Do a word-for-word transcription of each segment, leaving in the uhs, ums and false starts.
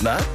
אסנת?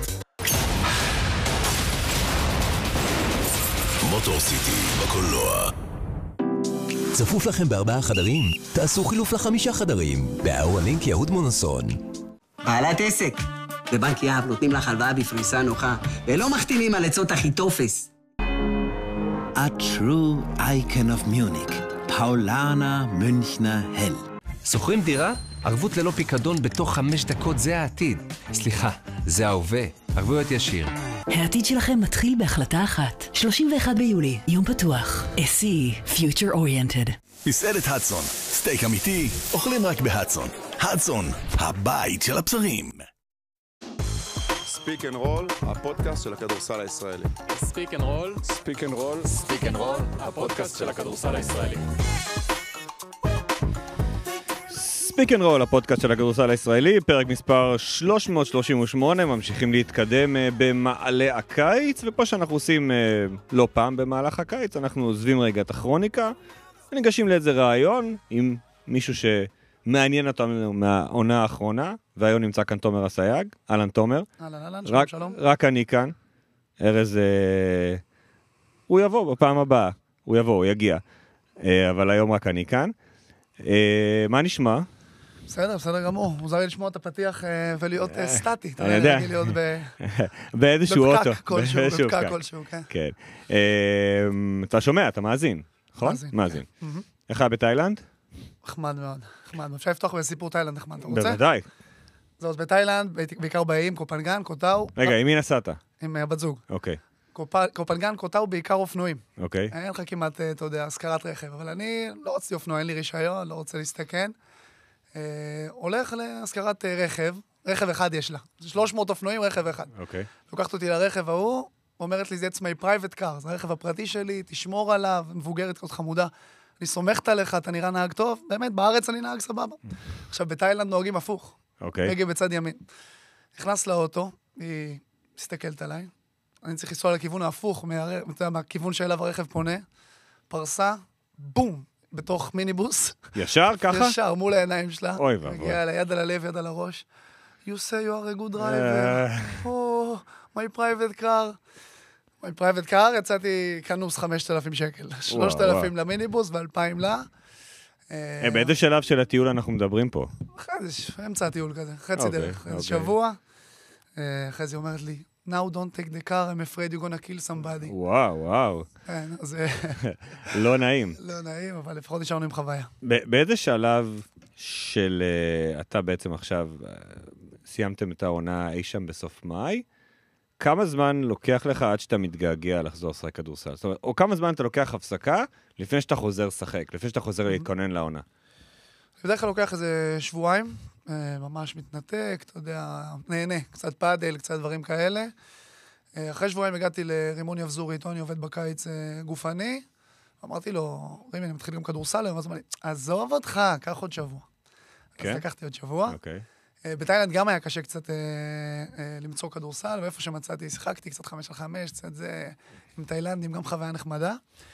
מוטור סיטי בקולנוע. צפוף לכם בארבעה חדרים? תעשו חילוף לחמישה חדרים. באור הלינק יהוד מונוסון. בעלת עסק. בבנק יהב נותנים לך הלוואה בפריסה נוחה, ולא מחתימים על עצות הכי תופס. A true icon of Munich. פאולנה מünchner הל. שוכרים דירה? ערבות ללא פיקדון בתוך חמש דקות זה העתיד. סליחה, זה ההווה. ערבויות ישיר. העתיד שלכם מתחיל בהחלטה אחת. שלושים ואחד ביולי, יום פתוח. אס סי E, Future Oriented. מסעדת הדסון. סטייק אמיתי, אוכלים רק בהדסון. הדסון, הבית של הבשרים. ספיק אנד רול, הפודקאסט של הכדורסל הישראלי. ספיק אנד רול, ספיק אנד רול, ספיק אנד רול, הפודקאסט של הכדורסל הישראלי. ספיק אנד רול, הפודקאסט של הכדורסל הישראלי, פרק מספר שלוש מאות שלושים ושמונה, ממשיכים להתקדם במעלה הקיץ, ופה שאנחנו עושים לא פעם במהלך הקיץ, אנחנו עוזבים רגע את הכרוניקה, וניגשים לאיזה רעיון עם מישהו שמעניין אותנו מהעונה האחרונה, והיום נמצא כאן תומר אסייג. אהלן תומר. אהלן, אהלן, שלום, שלום. רק אני כאן. ארז, אה, הוא יבוא בפעם הבאה, הוא יבוא, הוא יגיע. אה, אבל היום רק אני כאן. אה, מה נשמע? בסדר, בסדר גמור. מוזר לי לשמוע את הפתיח ולהיות סטטי. אני יודע. להיות באיזשהו אוטו. בפקק כלשהו, בפקק כלשהו, כן. כן. אתה שומע, אתה מאזין, נכון? מאזין. מאזין. איך היה בתאילנד? נחמד מאוד, נחמד. אפשר לפתוח בסיפור תאילנד נחמד, אתה רוצה? בוודאי. זאת בתאילנד, בעיקר באיים, קופנגן, קוטאו. רגע, עם מי נסעת? עם הבת זוג. אוקיי. קופנגן, קוטאו, בעיקר אופנועים. אוקיי. אין לך כמעט, אתה יודע, השכרת רכב, אבל אני לא רציתי אופנוע, אין לי רישיון, לא רוצה להסתכן. הולך להשכרת רכב, רכב אחד יש לה. שלוש מאות אופנועים, רכב אחד. אוקיי. לוקחת אותי לרכב ההוא, אומרת לי, זה עצמי פרייבט קאר, זה הרכב הפרטי שלי, תשמור עליו, מבוגרת כזאת חמודה. אני סומכת עליך, אתה נראה נהג טוב, באמת, בארץ אני נהג סבבה. עכשיו, בתאילנד נוהגים הפוך. אוקיי. רגע בצד ימין. נכנס לאוטו, היא מסתכלת עליי, אני צריך לנסוע לכיוון ההפוך, מהכיוון שאליו הרכב פונה, פרסה, בום, בתוך מיניבוס. ישר ככה? ישר, מול העיניים שלה. אוי ואבוי. מגיעה לה, יד על הלב, יד על הראש. You say you are a good driver. Oh, my private car. my private car, יצאתי כנוס חמשת אלפים שקל. שלושת אלפים למיניבוס ואלפיים לה. באיזה שלב של הטיול אנחנו מדברים פה? אמצע הטיול כזה, חצי דרך. שבוע. אחרי זה אומרת לי, now don't take the car, I'm afraid you're gonna kill somebody. וואו, וואו. כן, אז... לא נעים. לא נעים, אבל לפחות נשארנו עם חוויה. באיזה שלב של... אתה בעצם עכשיו סיימתם את העונה אי שם בסוף מאי, כמה זמן לוקח לך עד שאתה מתגעגע לחזור לשחק כדורסל? זאת אומרת, או כמה זמן אתה לוקח הפסקה לפני שאתה חוזר לשחק, לפני שאתה חוזר להתכונן לעונה? בדרך כלל לוקח איזה שבועיים, ממש מתנתק, אתה יודע, נהנה, קצת פאדל, קצת דברים כאלה. אחרי שבועיים הגעתי לרימון יבזורי, איתו אני עובד בקיץ גופני, אמרתי לו, רימי, אני מתחיל גם כדורסל, ואז אמרתי, עזוב אותך, קח עוד שבוע. אז לקחתי עוד שבוע. אוקיי. בתאילנד גם היה קשה קצת למצוא כדורסל, ואיפה שמצאתי, שיחקתי קצת חמש על חמש, קצת זה עם תאילנדים, גם חוויה נחמדה.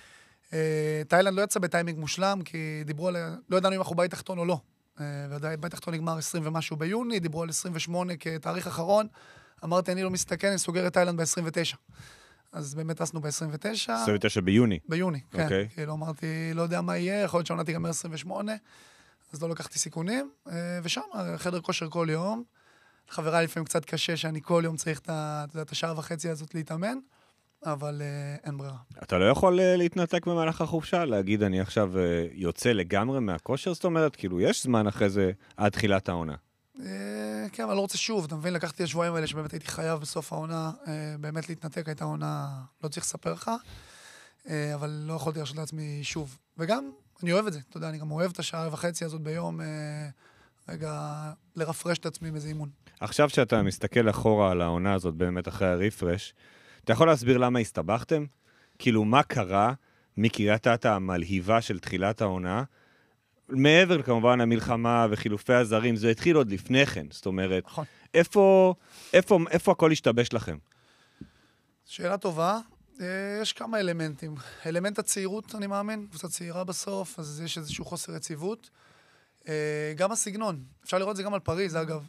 תאילנד לא יצא בטיימינג מושלם, כי דיברו על... לא ידענו אם אנחנו בית תחתון או לא. ועדיין בית תחתון נגמר עשרים ומשהו ביוני, דיברו על עשרים ושמונה כתאריך אחרון. אמרתי, אני לא מסתכן, אני סוגר את תאילנד ב-עשרים ותשע. אז באמת טסנו ב-עשרים ותשע. עשרים ותשע ביוני? ביוני, כן. כאילו אמרתי, לא יודע מה יהיה, יכול להיות שעונה תיגמר עשרים ושמונה. אז לא לקחתי סיכונים, ושם, חדר כושר כל יום. חברה לפעמים קצת קשה שאני כל יום צריך את השעה וחצי הזאת להתאמן, אבל אין ברירה. אתה לא יכול להתנתק במהלך החופשה, להגיד אני עכשיו יוצא לגמרי מהכושר, זאת אומרת, כאילו יש זמן אחרי זה עד תחילת העונה. כן, אבל לא רוצה שוב, אתה מבין, לקחתי השבועיים האלה שבאמת הייתי חייב בסוף העונה, באמת להתנתק, הייתה עונה, לא צריך לספר לך, אבל לא יכולתי להרשות לעצמי שוב. וגם, אני אוהב את זה, אתה יודע, אני גם אוהב את השעה וחצי הזאת ביום, רגע, לרפרש את עצמי מאיזה אימון. עכשיו שאתה מסתכל אחורה על העונה הזאת, באמת אחרי הרפרש, אתה יכול להסביר למה הסתבכתם? כאילו, מה קרה מקריית אתא המלהיבה של תחילת העונה? מעבר כמובן המלחמה וחילופי הזרים, זה התחיל עוד לפני כן, זאת אומרת, נכון. איפה, איפה, איפה הכל השתבש לכם? שאלה טובה. יש כמה אלמנטים. אלמנט הצעירות, אני מאמין, קבוצה צעירה בסוף, אז יש איזשהו חוסר יציבות. גם הסגנון, אפשר לראות את זה גם על פריז, אגב.